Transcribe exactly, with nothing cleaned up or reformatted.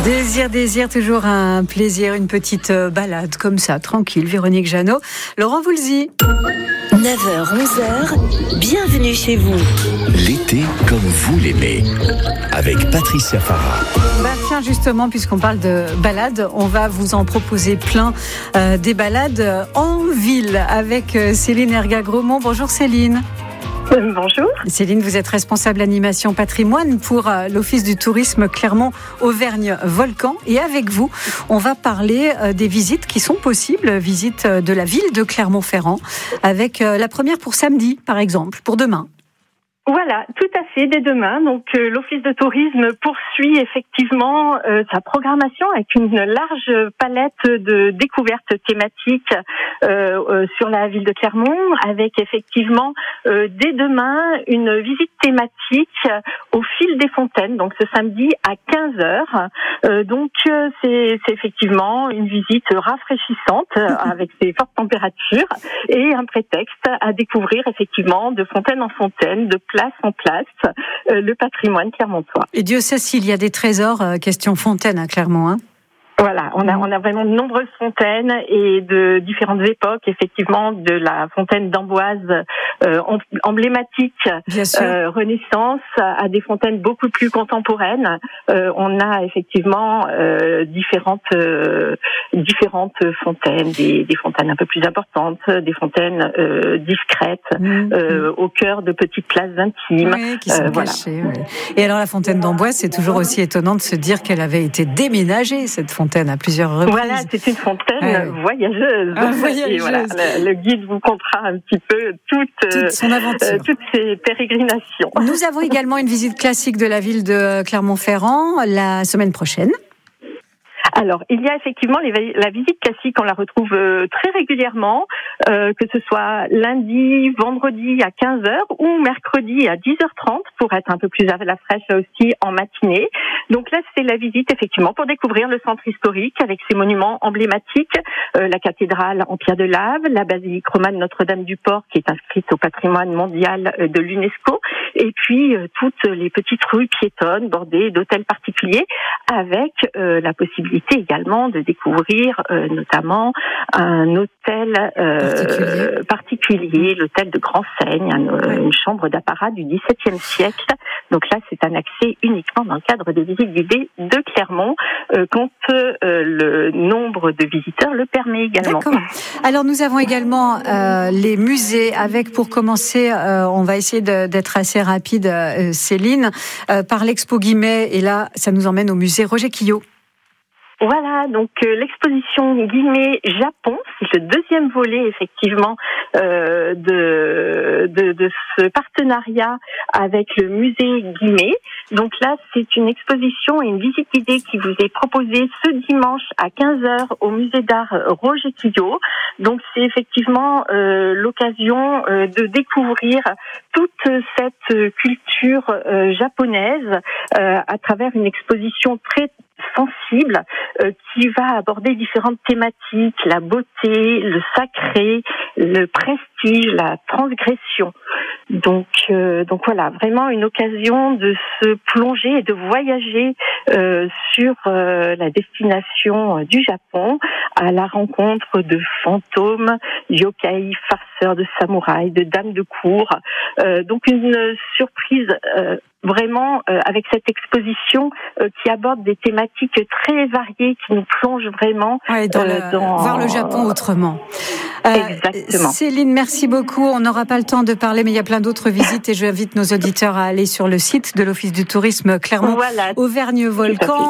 Désir, désir, toujours un plaisir, une petite balade comme ça, tranquille. Véronique Jeannot, Laurent Voulzy. neuf heures, onze heures, bienvenue chez vous. L'été comme vous l'aimez, avec Patricia Farah. Bah tiens, justement, puisqu'on parle de balade, on va vous en proposer plein, euh, des balades en ville avec Céline Erga-Gromont. Bonjour Céline. Bonjour. Céline, vous êtes responsable animation patrimoine pour l'Office du tourisme Clermont-Auvergne-Volcan. Et avec vous, on va parler des visites qui sont possibles, visites de la ville de Clermont-Ferrand, avec la première pour samedi, par exemple, pour demain. Voilà, tout à fait, dès demain. Donc, euh, l'Office de tourisme poursuit effectivement euh, sa programmation avec une large palette de découvertes thématiques euh, euh, sur la ville de Clermont, avec effectivement euh, dès demain une visite thématique au fil des fontaines. Donc, ce samedi à quinze heures. Euh, donc, euh, c'est, c'est effectivement une visite rafraîchissante euh, avec ses fortes températures et un prétexte à découvrir effectivement de fontaine en fontaine, de place en place, euh, le patrimoine clermontois. Et Dieu sait s'il y a des trésors, euh, question fontaine à Clermont, hein. Voilà, on a, on a vraiment de nombreuses fontaines et de différentes époques, effectivement, de la fontaine d'Amboise euh, emblématique euh, Renaissance à des fontaines beaucoup plus contemporaines. Euh, on a effectivement euh, différentes euh, différentes fontaines, des, des fontaines un peu plus importantes, des fontaines euh, discrètes, mmh. euh, au cœur de petites places intimes. Oui, qui sont euh, cachées. Voilà. Oui. Et alors la fontaine d'Amboise, c'est toujours aussi étonnant de se dire qu'elle avait été déménagée, cette fontaine. À plusieurs reprises. Voilà, c'est une fontaine ouais. voyageuse. Ah, voyageuse. Et voilà, le, le guide vous contera un petit peu toute, toute son aventure, euh, toutes ses pérégrinations. Nous avons également une visite classique de la ville de Clermont-Ferrand la semaine prochaine. Alors, il y a effectivement les, la visite classique, on la retrouve euh, très régulièrement, euh, que ce soit lundi, vendredi à quinze heures ou mercredi à dix heures trente pour être un peu plus à la fraîche aussi en matinée. Donc là, c'est la visite effectivement pour découvrir le centre historique avec ses monuments emblématiques, euh, la cathédrale en pierre de lave, la basilique romane Notre-Dame-du-Port qui est inscrite au patrimoine mondial de l'UNESCO, et puis euh, toutes les petites rues piétonnes bordées d'hôtels particuliers avec euh, la possibilité également de découvrir euh, notamment un hôtel euh, particulier. particulier, l'hôtel de Grand Seigne, un, ouais. une chambre d'apparat du dix-septième siècle. Donc là, c'est un accès uniquement dans le cadre des visites guidées de Clermont, euh, quand euh, le nombre de visiteurs le permet également. D'accord. Alors nous avons également euh, les musées avec, pour commencer, euh, on va essayer de, d'être assez rapide, euh, Céline, euh, par l'Expo Guimet, et là, ça nous emmène au musée Roger Quillot. Voilà, donc euh, l'exposition Guimet Japon, c'est le deuxième volet effectivement euh, de, de de ce partenariat avec le musée Guimet. Donc là, c'est une exposition et une visite guidée qui vous est proposée ce dimanche à quinze heures au musée d'art Roger Quillot. Donc c'est effectivement euh, l'occasion euh, de découvrir toute cette culture euh, japonaise euh, à travers une exposition très sensible euh, qui va aborder différentes thématiques, la beauté, le sacré, le prestige, la transgression. Donc, euh, donc voilà, vraiment une occasion de se plonger et de voyager euh, sur euh, la destination du Japon à la rencontre de fantômes, yokai, farceurs de samouraïs, de dames de cour. Euh, donc une surprise euh, vraiment euh, avec cette exposition euh, qui aborde des thématiques très variées, qui nous plongent vraiment ouais, dans, euh, le, dans voir le Japon autrement. Euh, Exactement. Céline, merci beaucoup. On n'aura pas le temps de parler, mais il y a plein d'autres visites et j'invite nos auditeurs à aller sur le site de l'Office du tourisme Clermont-Auvergne-Volcan. Voilà,